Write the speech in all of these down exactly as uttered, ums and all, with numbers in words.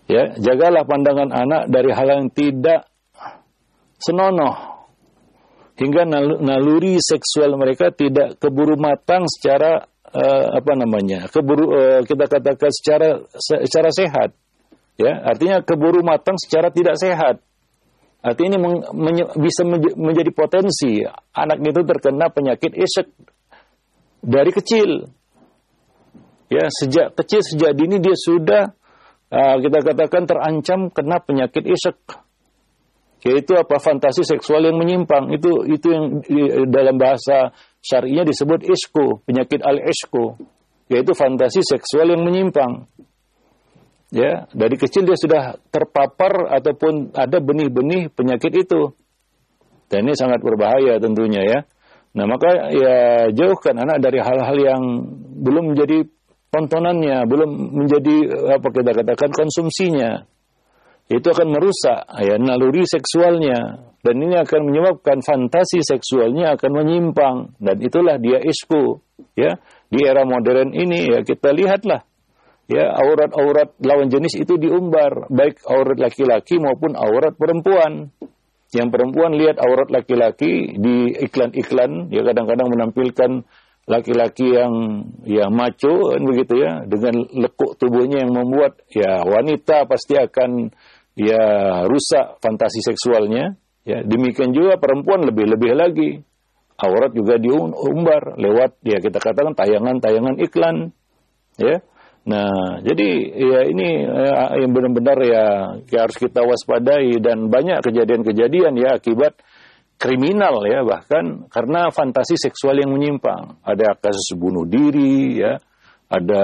Ya, jagalah pandangan anak dari hal yang tidak senonoh, hingga naluri seksual mereka tidak keburu matang secara uh, apa namanya, keburu uh, kita katakan secara secara sehat. Ya, artinya keburu matang secara tidak sehat. Artinya ini men- menye- bisa menj- menjadi potensi anak itu terkena penyakit isyek dari kecil. Ya, sejak kecil, sejak dini dia sudah uh, kita katakan terancam kena penyakit isyek, yaitu apa, fantasi seksual yang menyimpang. Itu itu yang di, dalam bahasa syar'inya disebut isku, penyakit al-isku, yaitu fantasi seksual yang menyimpang. Ya, dari kecil dia sudah terpapar ataupun ada benih-benih penyakit itu, dan ini sangat berbahaya tentunya ya. Nah, maka ya jauhkan anak dari hal-hal yang belum menjadi tontonannya, belum menjadi apa kita katakan konsumsinya. Itu akan merusak ya naluri seksualnya, dan ini akan menyebabkan fantasi seksualnya akan menyimpang, dan itulah dia isku. Ya, di era modern ini ya kita lihatlah ya aurat-aurat lawan jenis itu diumbar, baik aurat laki-laki maupun aurat perempuan. Yang perempuan lihat aurat laki-laki di iklan-iklan, ya kadang-kadang menampilkan laki-laki yang ya maco begitu ya, dengan lekuk tubuhnya yang membuat ya wanita pasti akan ya rusak fantasi seksualnya. Ya, demikian juga perempuan lebih-lebih lagi. Aurat juga diumbar lewat ya kita katakan tayangan-tayangan iklan. Ya. Nah, jadi ya ini ya, yang benar-benar ya, ya harus kita waspadai, dan banyak kejadian-kejadian ya akibat kriminal ya, bahkan karena fantasi seksual yang menyimpang. Ada kasus bunuh diri ya, ada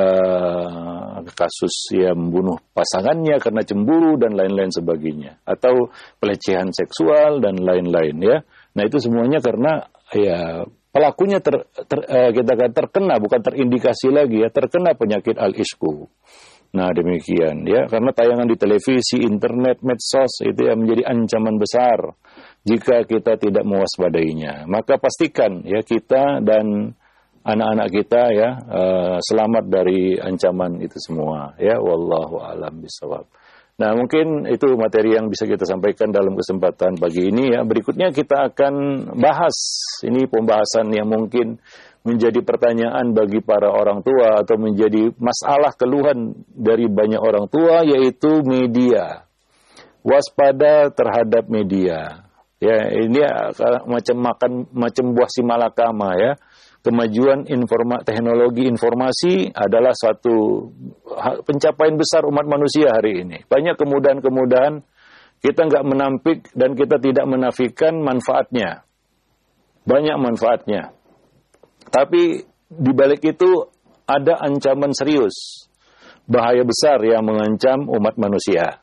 kasus yang membunuh pasangannya karena cemburu dan lain-lain sebagainya, atau pelecehan seksual dan lain-lain ya. Nah, itu semuanya karena ya pelakunya ter, ter, eh, kita kata terkena, bukan terindikasi lagi ya, terkena penyakit al-isku. Nah, demikian ya, karena tayangan di televisi, internet, medsos itu ya menjadi ancaman besar jika kita tidak mewaspadainya. Maka pastikan ya kita dan anak-anak kita ya uh, selamat dari ancaman itu semua ya, wallahu a'lam bishawab. Nah, mungkin itu materi yang bisa kita sampaikan dalam kesempatan pagi ini ya. Berikutnya kita akan bahas ini pembahasan yang mungkin menjadi pertanyaan bagi para orang tua atau menjadi masalah keluhan dari banyak orang tua, yaitu media. Waspada terhadap media. Ya, ini macam makan macam buah si malakama ya. Kemajuan informa, teknologi informasi adalah satu pencapaian besar umat manusia hari ini. Banyak kemudahan-kemudahan, kita nggak menampik dan kita tidak menafikan manfaatnya. Banyak manfaatnya. Tapi di balik itu ada ancaman serius, bahaya besar yang mengancam umat manusia.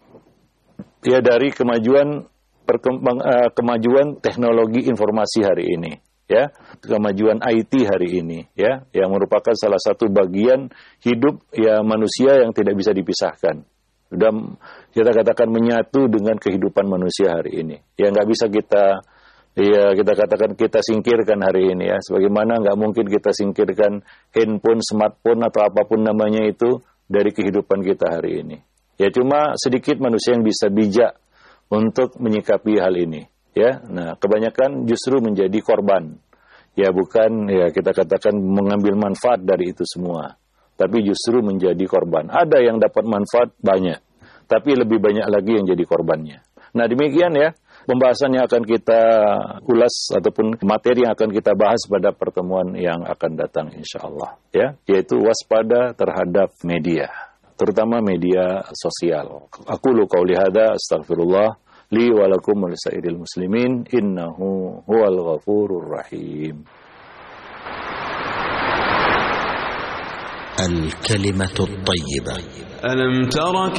Ya, dari kemajuan perkembang, uh, kemajuan teknologi informasi hari ini. Ya, kemajuan I T hari ini ya, yang merupakan salah satu bagian hidup ya manusia yang tidak bisa dipisahkan. Sudah kita katakan menyatu dengan kehidupan manusia hari ini. Ya, nggak bisa kita ya kita katakan kita singkirkan hari ini ya. Sebagaimana nggak mungkin kita singkirkan handphone, smartphone atau apapun namanya itu dari kehidupan kita hari ini. Ya, cuma sedikit manusia yang bisa bijak untuk menyikapi hal ini. Ya, nah kebanyakan justru menjadi korban. Ya, bukan ya kita katakan mengambil manfaat dari itu semua, tapi justru menjadi korban. Ada yang dapat manfaat banyak, tapi lebih banyak lagi yang jadi korbannya. Nah, demikian ya pembahasan yang akan kita ulas ataupun materi yang akan kita bahas pada pertemuan yang akan datang insyaallah ya, yaitu waspada terhadap media, terutama media sosial. Aku lu qauli hada astaghfirullah li wa lakum wa lisairil muslimin innahu huwal ghafurur rahim. Al-kalimatu at-tayyibah. Alam tara